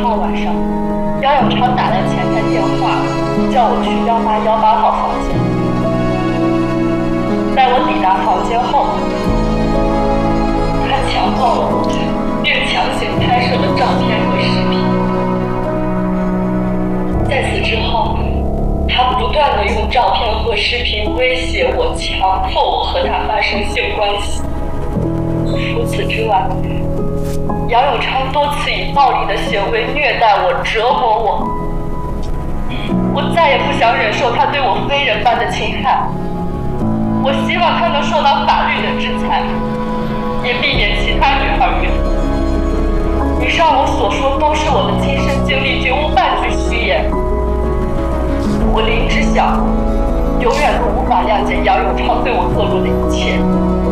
号晚上，姚永昌打来前台电话，叫我去1818号房间。在我抵达房间后，他强暴了我，并强行拍摄了照片和视频。在此之后，他不断地用照片和视频威胁我，强迫我和他发生性关系。除此之外，姚永昌多次以暴力的行为虐待我、折磨我。我再也不想忍受他对我非人般的侵害。我希望他能受到法律的制裁，也避免其他女孩遇害。以上我所说都是我的亲身经历，绝无半句虚言。我林之晓永远都无法谅解姚永昌对我做出的一切。